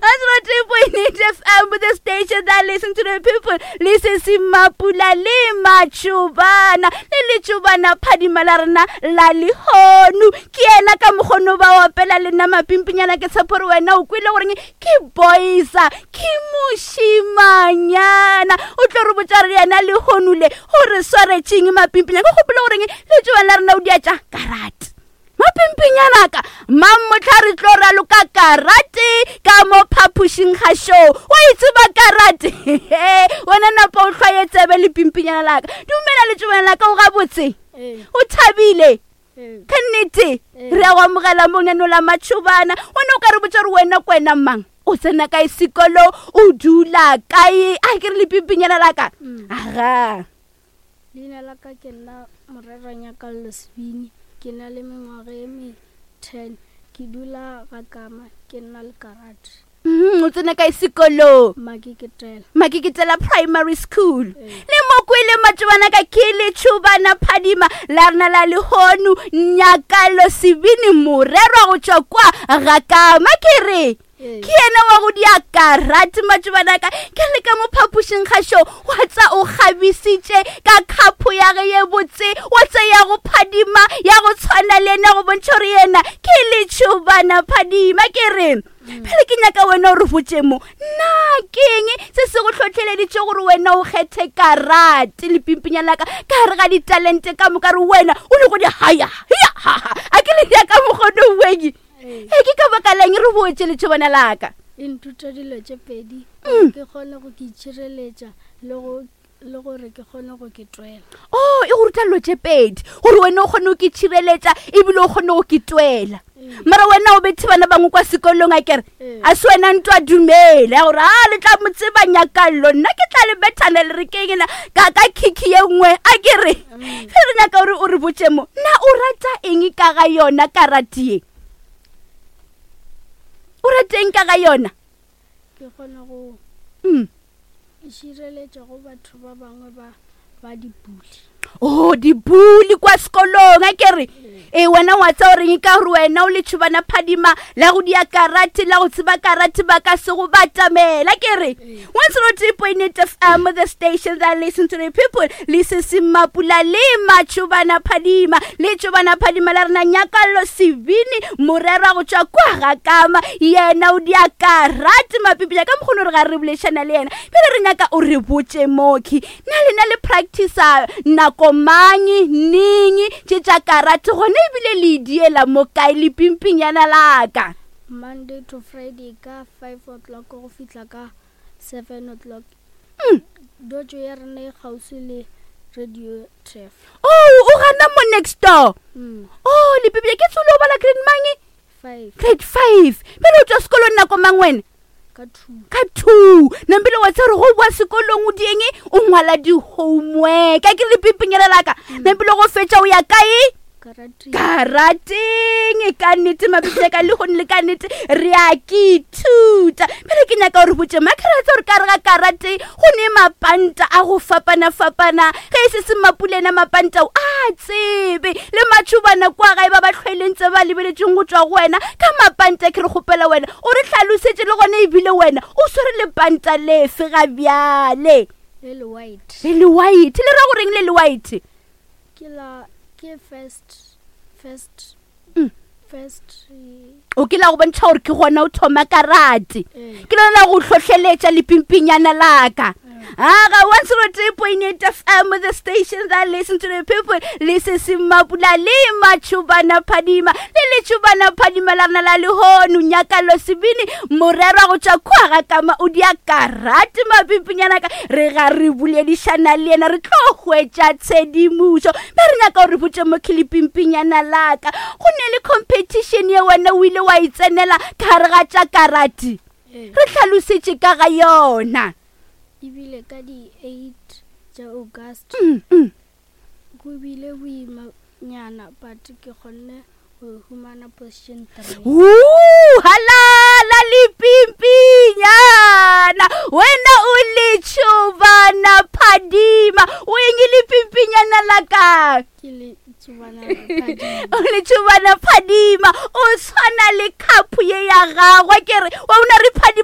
103.8 FM with the station that listen to the people. Listen si Mapula le Machubana le Chubana Padimalarna Lali Honu Kiela Kamhono ba opela le na mapimpinyana ke saporo wena o kwile gore ke boysa ke moshimanyana o tlo re botsare yana le honule hore sware tshing mapimpinyana go gopola gore le Chubana rena o diatsa karate mapimpinyana ka mammotlhare tlora loka karate ka mo phaphushing ga show wa itse ba karate wena napa o tlhwaetse be le pimpinyana la ka dumela le Chubana la ka o ga botse o thabile Kanete re a amogela moneno la Machubana wena o ka re botsa re wena kwena mang o tsena ka isikolo o dula kae a ke re le pimpinyana la ka aga Lina la ka ke nna moreranya ka Lesbini ke na le mengwaga e 10 ke dula ga Kama ke nna le karate o tsena ka isikolo Makikitela primary school le mokwele Machubana ka kile Chubana Phadima la rena la le honu nyakalo sibini morero go tswa kwa ga Kama ke re ke ena wa go dia karate Machubana ka ke le ka mo phaphushing ga show wa tsa o gabisitse ka khapo ya ge ye botse wa tsa ya go Phadima ya go tshwana le ena go bontshore yena ke le Chubana Phadima ke re pele ke nyaka wena o re botse mo nna keng se se go tlhotlheleditse gore wena o kgethe karate le pimpinyana ka re ga di talente ka mo ka re wena o le go di haya a ke le ya ka mogono wegi ke ka bakaleng re botse le Chubana la ka Intuta dilo tse pedi ke gone go ke tshireletsa le gore ke gone go ke twela e go ruta lo tse pedi gore wena o gone go ke tshireletsa e bile o gone go ke twela mara wena o bethe bana bangwe kwa sekolong a kere a se wena ntwa dumele gore le tla motseba nyakallo nna ke tla le bethana le re kengena ka kiki ye nngwe a kere re nyaka gore o re botse mo na o rata eng ka ga yona karate o rata eng ka ga yona ke gona go ishireletsa go batho ba bangwe ba dibuli dibuli kwa sekolong a kere wena wa tsa gore ka re wena o le Chubana Phadima la go dia karate la go tseba karate ba ka se go batamela kere 103.8 FM the station that listen to the people listen si Mapula le Machubana Phadima le Chubana Phadima la rena nyakalo sibini morero go tswa kwa ga Kama yena o dia karate mapipila ka mkhono re ga re buleshana le yena pele re nyaka o re botse moki na le practice na komanyi ningi tša karate gone ebile le diela mo kae le pimpinyana la ka Monday to Friday ka 5 o'clock go fitla ka 7 o'clock dojo ya rena e gausi le radio chef o gana mo next door le pipile ke tsolo bala grade mangi 5 pero tswa sekolo nna ko mangwena ka 2 nambile wa tsere go bua sekolong o dieng o ngwala di homework ka ke le pimpinyana la ka nambile go fetša o ya kae karateng ka nnete mapipile ka le go nle ka nnete re a ke thuta pele ke nyaka gore botse makeretsa gore ka re ga karate go ne mapanta a go fapana ge se Mapulena mapanta a tsebe le Machubana kwa gae ba tlhoelentse ba lebeletseng go tswa go wena ka mapanta ke re gopela wena o re tlhalosetse le gone e bile wena o swere le panta lefe ga bjale le white le ra goreng le white ke first o ke la go bontšha gore ke gona o thoma karate ke lona go tlhotlheletša le pimpinyana la ka aga 103.8 FM the station that listen to the people listen si Mapula le Machubana Phadima le Chubana Phadima la rena la le honu nyakalo sibini morero go tswa kwa ga Kama o dia karate mapimpinyana ka re ga re buledišana le yena re tlo hwetša tshedimušo ba re nyaka gore botse mo khilipimpinyana la ka go ne le competition ye wena o ile wa itsenela ka re ga tša karate re tlhalosetse ka ga yona ibile ka di 8 tša August go bile boimanyana but ke kgonne go humana position 3 halala le pimpinyana wena o le Chubana Phadima o eng le pimpinyana la ka ke le Chubana Phadima o tshwana le khapu ye ya gagwe kere wa una re Phadima